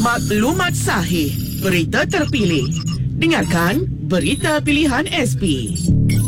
Maklumat sahih, berita terpilih. Dengarkan Berita Pilihan SP.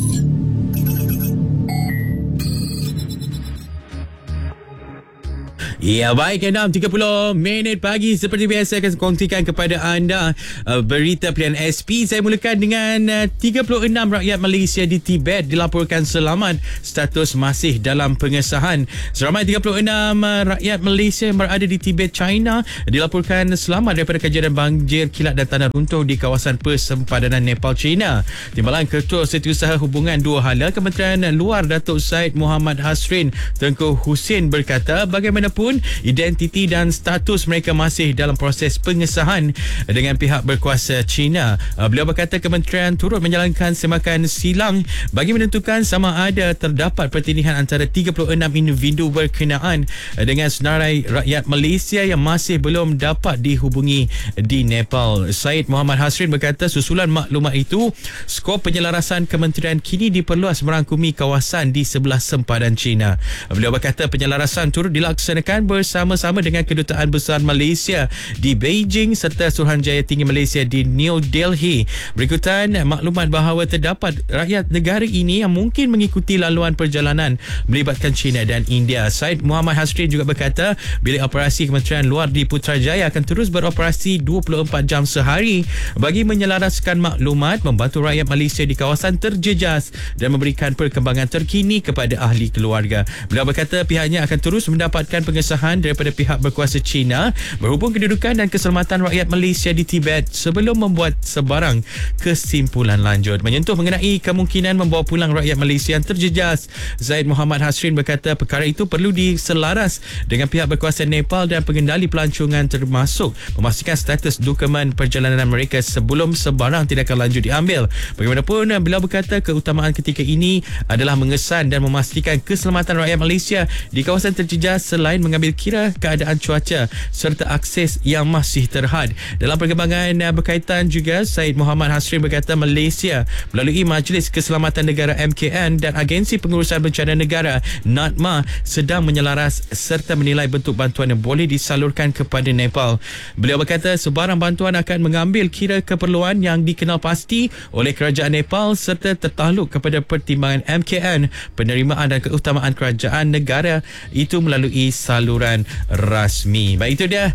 Ya, baik, 6.30 minit pagi. Seperti biasa akan kongsikan kepada anda berita pilihan SP. Saya mulakan dengan 36 rakyat Malaysia di Tibet dilaporkan selamat, status masih dalam pengesahan. Seramai 36 rakyat Malaysia yang berada di Tibet, China dilaporkan selamat daripada kejadian banjir, kilat dan tanah runtuh di kawasan persempadanan Nepal, China. Timbalan Ketua Setiausaha Hubungan Dua Hala Kementerian Luar Datuk Syed Muhammad Hasrin Tengku Husin berkata bagaimanapun identiti dan status mereka masih dalam proses pengesahan dengan pihak berkuasa China. Beliau berkata kementerian turut menjalankan semakan silang bagi menentukan sama ada terdapat pertindih antara 36 individu berkenaan dengan senarai rakyat Malaysia yang masih belum dapat dihubungi di Nepal. Syed Muhammad Hasrin berkata susulan maklumat itu, skop penyelarasan kementerian kini diperluas merangkumi kawasan di sebelah sempadan China. Beliau berkata penyelarasan turut dilaksanakan bersama-sama dengan Kedutaan Besar Malaysia di Beijing serta Suruhanjaya Tinggi Malaysia di New Delhi. Berikutan maklumat bahawa terdapat rakyat negara ini yang mungkin mengikuti laluan perjalanan melibatkan China dan India. Syed Muhammad Hasrin juga berkata bilik operasi Kementerian Luar di Putrajaya akan terus beroperasi 24 jam sehari bagi menyelaraskan maklumat, membantu rakyat Malaysia di kawasan terjejas dan memberikan perkembangan terkini kepada ahli keluarga. Beliau berkata pihaknya akan terus mendapatkan pengesahan daripada pihak berkuasa China berhubung kedudukan dan keselamatan rakyat Malaysia di Tibet sebelum membuat sebarang kesimpulan lanjut. Menyentuh mengenai kemungkinan membawa pulang rakyat Malaysia yang terjejas, Syed Muhammad Hasrin berkata perkara itu perlu diselaras dengan pihak berkuasa Nepal dan pengendali pelancongan termasuk memastikan status dokumen perjalanan mereka sebelum sebarang tindakan lanjut diambil. Bagaimanapun, beliau berkata keutamaan ketika ini adalah mengesan dan memastikan keselamatan rakyat Malaysia di kawasan terjejas selain mengambil kira keadaan cuaca serta akses yang masih terhad. Dalam perkembangan berkaitan juga, Syed Muhammad Hasrin berkata Malaysia melalui Majlis Keselamatan Negara MKN dan Agensi Pengurusan Bencana Negara NADMA sedang menyelaras serta menilai bentuk bantuan yang boleh disalurkan kepada Nepal. Beliau berkata sebarang bantuan akan mengambil kira keperluan yang dikenal pasti oleh kerajaan Nepal serta tertakluk kepada pertimbangan MKN, penerimaan dan keutamaan kerajaan negara itu melalui saluran rasmi. Baik, itu dia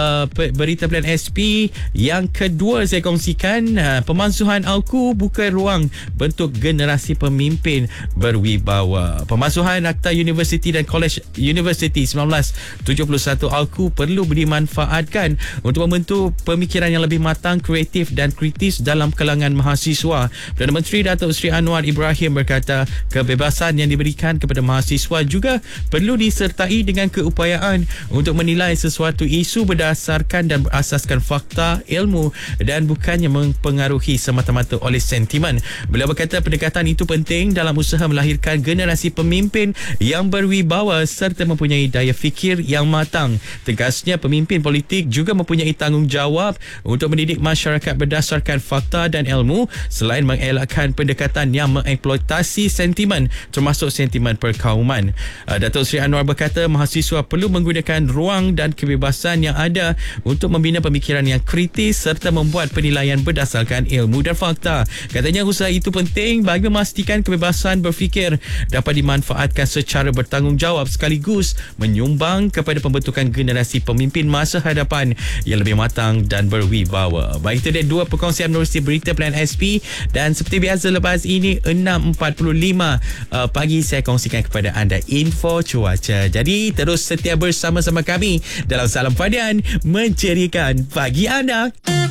berita pilihan SP. Yang kedua saya kongsikan, pemansuhan AUKU buka ruang bentuk generasi pemimpin berwibawa. Pemansuhan Akta Universiti dan College Universiti 1971 AUKU perlu dimanfaatkan untuk membentuk pemikiran yang lebih matang, kreatif dan kritis dalam kalangan mahasiswa. Perdana Menteri Datuk Seri Anwar Ibrahim berkata kebebasan yang diberikan kepada mahasiswa juga perlu disertai dengan keupayaan untuk menilai sesuatu isu berdasarkan dan berasaskan fakta, ilmu dan bukannya mempengaruhi semata-mata oleh sentimen. Beliau berkata pendekatan itu penting dalam usaha melahirkan generasi pemimpin yang berwibawa serta mempunyai daya fikir yang matang. Tegasnya pemimpin politik juga mempunyai tanggungjawab untuk mendidik masyarakat berdasarkan fakta dan ilmu selain mengelakkan pendekatan yang mengeksploitasi sentimen termasuk sentimen perkauman. Datuk Seri Anwar berkata mahasiswa perlu menggunakan ruang dan kebebasan yang ada untuk membina pemikiran yang kritis serta membuat penilaian berdasarkan ilmu dan fakta. Katanya usaha itu penting bagi memastikan kebebasan berfikir dapat dimanfaatkan secara bertanggungjawab sekaligus menyumbang kepada pembentukan generasi pemimpin masa hadapan yang lebih matang dan berwibawa. Baik, itu dia dua perkongsian menerusi berita pilihan SP dan seperti biasa lepas ini 6.45 pagi saya kongsikan kepada anda info cuaca. Jadi terus setia bersama-sama kami dalam Salam Fadian menceriakan pagi anda.